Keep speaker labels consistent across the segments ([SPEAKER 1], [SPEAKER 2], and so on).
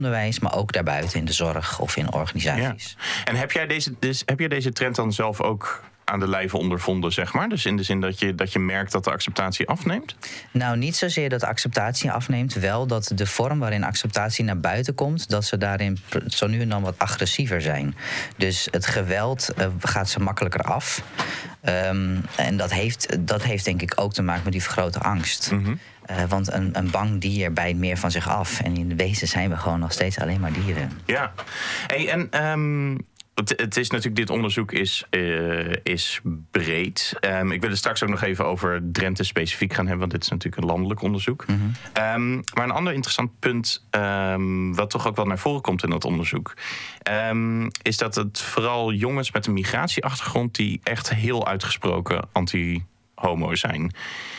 [SPEAKER 1] onderwijs, maar ook daarbuiten in de zorg of in organisaties.
[SPEAKER 2] Ja. En heb jij deze trend dan zelf ook aan de lijve ondervonden, zeg maar? Dus in de zin dat je merkt dat de acceptatie afneemt?
[SPEAKER 1] Nou, niet zozeer dat de acceptatie afneemt. Wel dat de vorm waarin acceptatie naar buiten komt, dat ze daarin zo nu en dan wat agressiever zijn. Dus het geweld gaat ze makkelijker af. En dat heeft denk ik ook te maken met die vergrote angst.
[SPEAKER 2] Mm-hmm.
[SPEAKER 1] Want een bang dier bijt meer van zich af. En in de wezen zijn we gewoon nog steeds alleen maar dieren.
[SPEAKER 2] Ja. Hey, en het is natuurlijk, dit onderzoek is breed. Ik wil het straks ook nog even over Drenthe specifiek gaan hebben, want dit is natuurlijk een landelijk onderzoek.
[SPEAKER 1] Mm-hmm.
[SPEAKER 2] Maar een ander interessant punt, wat toch ook wel naar voren komt in dat onderzoek, is dat het vooral jongens met een migratieachtergrond die echt heel uitgesproken anti-homo zijn.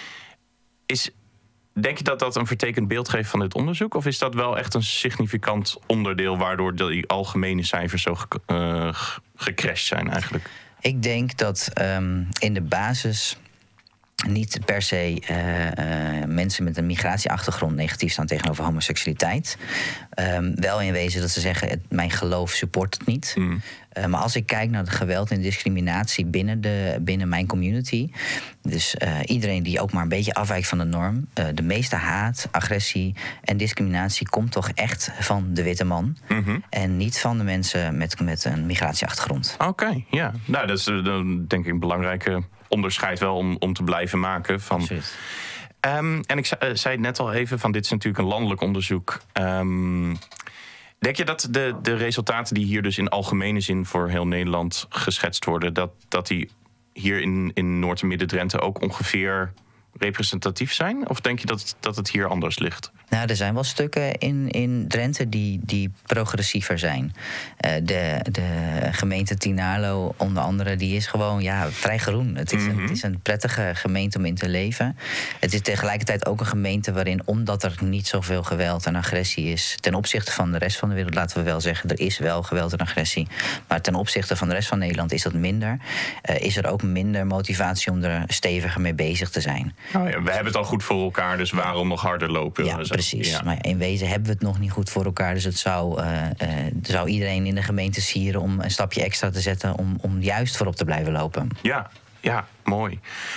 [SPEAKER 2] Denk je dat dat een vertekend beeld geeft van dit onderzoek? Of is dat wel echt een significant onderdeel waardoor die algemene cijfers zo gecrashed zijn eigenlijk?
[SPEAKER 1] Ik denk dat in de basis niet per se mensen met een migratieachtergrond negatief staan tegenover homoseksualiteit. Wel in wezen dat ze zeggen, mijn geloof support het niet. Maar als ik kijk naar het geweld en discriminatie binnen mijn community, dus iedereen die ook maar een beetje afwijkt van de norm, de meeste haat, agressie en discriminatie komt toch echt van de witte man.
[SPEAKER 2] Mm-hmm.
[SPEAKER 1] En niet van de mensen met een migratieachtergrond.
[SPEAKER 2] Oké, ja. Nou, dat is denk ik een belangrijke onderscheid wel om te blijven maken.
[SPEAKER 1] Absoluut.
[SPEAKER 2] En ik zei het net al even, van dit is natuurlijk een landelijk onderzoek. Denk je dat de resultaten die hier dus in algemene zin voor heel Nederland geschetst worden, dat die hier in Noord- en Midden-Drenthe ook ongeveer representatief zijn? Of denk je dat het hier anders ligt?
[SPEAKER 1] Nou, er zijn wel stukken in Drenthe die progressiever zijn. De gemeente Tinalo, onder andere, die is gewoon vrij groen. Het is een prettige gemeente om in te leven. Het is tegelijkertijd ook een gemeente waarin, omdat er niet zoveel geweld en agressie is, ten opzichte van de rest van de wereld, laten we wel zeggen, er is wel geweld en agressie, maar ten opzichte van de rest van Nederland is dat minder. Is er ook minder motivatie om er steviger mee bezig te zijn.
[SPEAKER 2] Oh ja, we hebben het al goed voor elkaar, dus waarom nog harder lopen?
[SPEAKER 1] Ja, precies. Ja. Maar in wezen hebben we het nog niet goed voor elkaar. Dus het zou iedereen in de gemeente sieren om een stapje extra te zetten om juist voorop te blijven lopen.
[SPEAKER 2] Ja, mooi.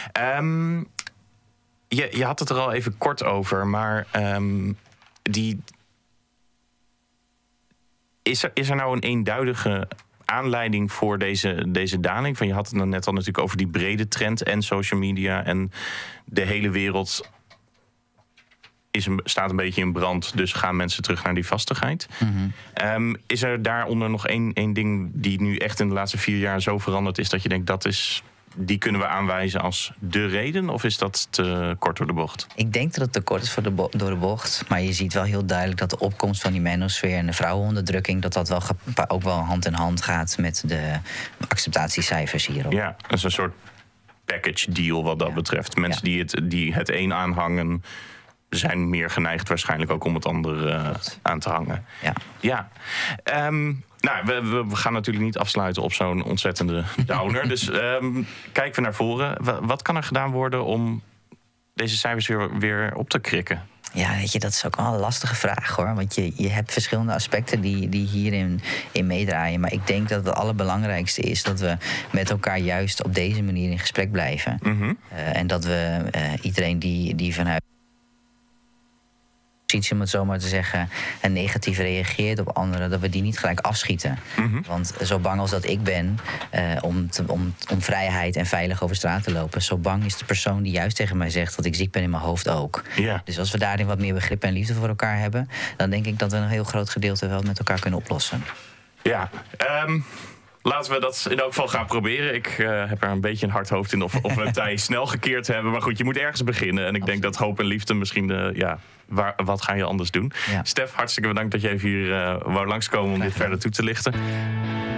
[SPEAKER 2] Je had het er al even kort over, maar is er nou een eenduidige aanleiding voor deze daling? Van, je had het dan net al natuurlijk over die brede trend en social media en de hele wereld staat een beetje in brand, dus gaan mensen terug naar die vastigheid. Mm-hmm. Is er daaronder nog één ding die nu echt in de laatste 4 jaar zo veranderd is dat je denkt, die kunnen we aanwijzen als de reden? Of is dat te kort door de bocht?
[SPEAKER 1] Ik denk dat het te kort is door de bocht. Maar je ziet wel heel duidelijk dat de opkomst van die manosfeer en de vrouwenonderdrukking, dat wel ook wel hand in hand gaat met de acceptatiecijfers hierop.
[SPEAKER 2] Ja, dat is een soort package deal wat dat betreft. Mensen die het een aanhangen, zijn meer geneigd waarschijnlijk ook om het andere aan te hangen. Ja. Nou, we gaan natuurlijk niet afsluiten op zo'n ontzettende downer. Dus kijken we naar voren. Wat kan er gedaan worden om deze cijfers weer op te krikken?
[SPEAKER 1] Ja, weet je, dat is ook wel een lastige vraag, hoor. Want je hebt verschillende aspecten die hierin meedraaien. Maar ik denk dat het allerbelangrijkste is dat we met elkaar juist op deze manier in gesprek blijven. Mm-hmm. En dat we iedereen die vanuit, om het zo maar te zeggen, en negatief reageert op anderen, dat we die niet gelijk afschieten. Mm-hmm. Want zo bang als dat ik ben om vrijheid en veilig over straat te lopen, zo bang is de persoon die juist tegen mij zegt dat ik ziek ben in mijn hoofd ook. Yeah. Dus als we daarin wat meer begrip en liefde voor elkaar hebben, dan denk ik dat we een heel groot gedeelte wel met elkaar kunnen oplossen.
[SPEAKER 2] Ja, laten we dat in elk geval gaan proberen. Ik heb er een beetje een hard hoofd in of we het tij snel gekeerd hebben. Maar goed, je moet ergens beginnen. En ik denk dat hoop en liefde misschien, wat ga je anders doen? Ja. Stef, hartstikke bedankt dat je even hier wou langskomen om dit verder toe te lichten.